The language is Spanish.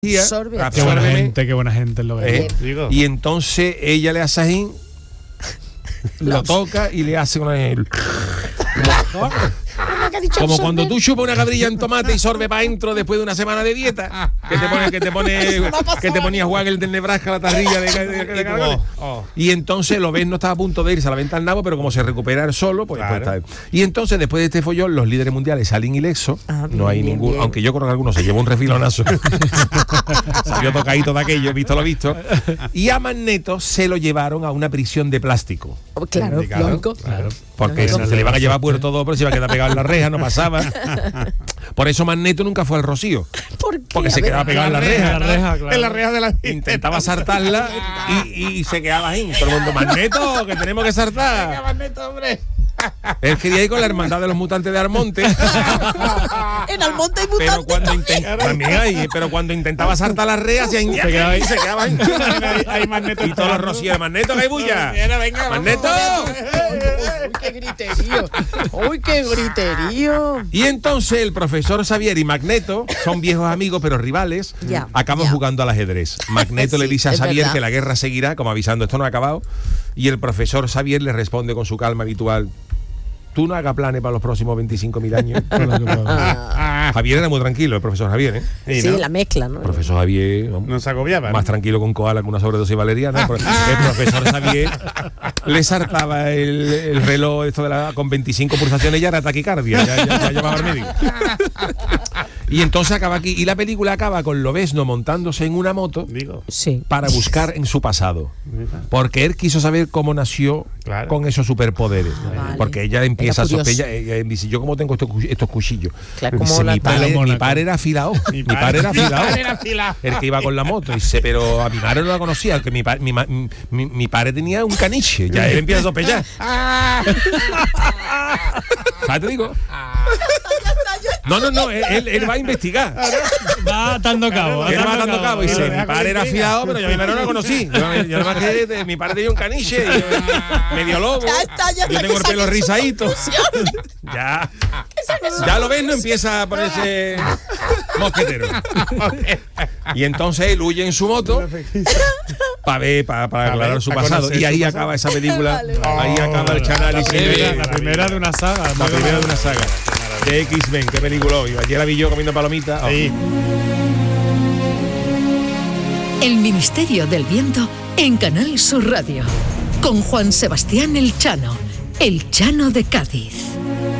Qué buena gente lo ve. Y entonces ella le hace así, lo toca y le hace con el... Como cuando tú chupas una cabrilla en tomate y sorbe para adentro después de una semana de dieta, que te ponías Wagel del Nebraska la tarrilla de caracoles. Y entonces lo ves, no estaba a punto de irse a la venta al nabo, pero como se recupera el solo, pues está. Y entonces después de este follón los líderes mundiales salen ilesos, no hay ningún, aunque yo creo que algunos se llevó un refilonazo. Salió tocadito de aquello, visto lo visto. Y a Magneto se lo llevaron a una prisión de plástico. Claro, lógico. Porque se le van a llevar a Puerto todo, pero se iba a quedar pegado en la reja, no pasaba. Por eso Magneto nunca fue al Rocío. Porque se quedaba pegado en la reja. En la reja de la... Intentaba saltarla y se quedaba ahí. Todo el mundo, Magneto, que tenemos que saltar. Venga, Magneto, hombre. Él quería ir con la hermandad de los mutantes de Almonte. En Almonte hay mutantes pero cuando intentaba saltar las reas se quedaba ahí. Ahí Magneto. Y todos los rocíos, Magneto, que hay bulla. Venga, Magneto. ¡Uy, qué griterío! ¡Uy, qué griterío! Y entonces el profesor Xavier y Magneto son viejos amigos pero rivales. Acaban jugando al ajedrez. Magneto le dice a Xavier que la guerra seguirá, como avisando, esto no ha acabado. Y el profesor Xavier le responde con su calma habitual: tú no hagas planes para los próximos 25.000 años. Javier era muy tranquilo, el profesor Javier, Sí, ¿no? La mezcla, ¿no? El profesor Javier no se agobiaba, más tranquilo con koala que una sobredosis valeriana. El profesor Javier le saltaba el reloj esto con 25 pulsaciones, ya era taquicardia, ya llamaba al médico. Y entonces acaba aquí, y la película acaba con Lobezno montándose en una moto para buscar en su pasado. Porque él quiso saber cómo nació con esos superpoderes. Porque ella empieza a sospechar, ella dice, yo como tengo estos cuchillos. Claro, dice, mi padre era afilado. Mi padre era afilado. El que iba con la moto. Dice, pero a mi madre no la conocía, que mi padre tenía un caniche. Ya él empieza a sospechar. ¿Sabes te digo? No, él va a investigar. Va atando cabo. Él va atando cabo y dice, mi padre era fiado, pero yo a mi madre no la conocí. Yo además que mi padre tenía un caniche, y medio lobo. Yo tengo el pelo rizadito. Ya lo ves, no empieza a ponerse mosquetero. Y entonces él huye en su moto para aclarar su pasado. Y ahí acaba esa película. Ahí acaba el análisis. La primera de una saga. La primera de una saga. De X-Men, qué película hoy. Ayer la vi yo comiendo palomitas. Sí. El Ministerio del Viento en Canal Sur Radio. Con Juan Sebastián El Chano de Cádiz.